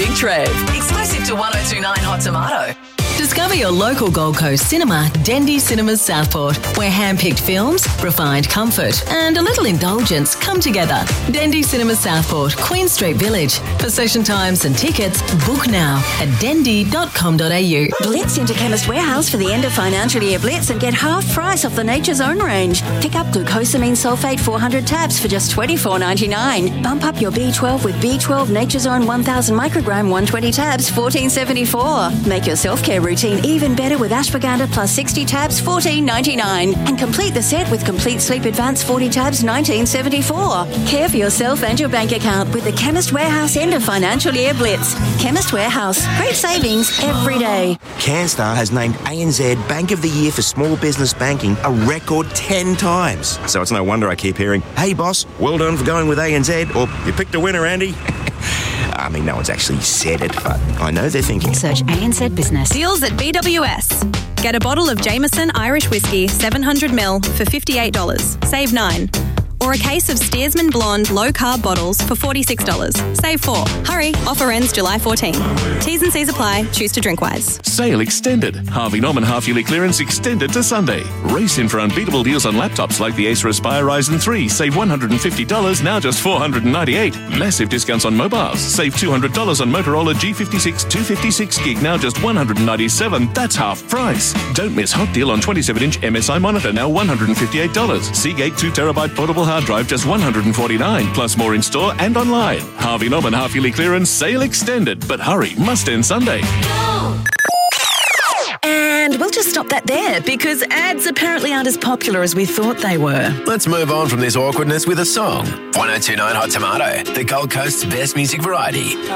Big Trev. Exclusive to 1029 Hot Tomato. Discover your local Gold Coast cinema, Dendy Cinemas Southport, where hand-picked films, refined comfort and a little indulgence come together. Dendy Cinemas Southport, Queen Street Village. For session times and tickets, book now at dendy.com.au. Blitz into Chemist Warehouse for the end of financial year Blitz and get half price off the Nature's Own range. Pick up glucosamine sulfate 400 tabs for just $24.99. Bump up your B12 with B12 Nature's Own 1000 microgram 120 tabs, $14.74. Make your self-care routine even better with ashwagandha plus 60 tabs, $14.99. And complete the set with Complete Sleep Advance 40 tabs, $19.74. Care for yourself and your bank account with the Chemist Warehouse end of financial year Blitz. Chemist Warehouse. Great savings every day. CanStar has named ANZ Bank of the Year for Small Business Banking a record 10 times. So it's no wonder I keep hearing, "Hey boss, well done for going with ANZ," or "You picked a winner, Andy." I mean, no one's actually said it, but I know they're thinking. Search ANZ Business. Deals at BWS. Get a bottle of Jameson Irish Whiskey 700ml for $58. Save $9. Or a case of Steersman Blonde low-carb bottles for $46. Save $4. Hurry, offer ends July 14. T's and C's apply. Choose to drink wise. Sale extended. Harvey Norman half-yearly clearance extended to Sunday. Race in for unbeatable deals on laptops like the Acer Aspire Ryzen 3. Save $150, now just $498. Massive discounts on mobiles. Save $200 on Motorola G56 256GB, now just $197. That's half price. Don't miss hot deal on 27-inch MSI monitor, now $158. Seagate 2TB portable hard drive, just $149, plus more in store and online. Harvey Norman half-yearly clearance, sale extended. But hurry, must end Sunday. And we'll just stop that there because ads apparently aren't as popular as we thought they were. Let's move on from this awkwardness with a song. 1029 Hot Tomato, the Gold Coast's best music variety.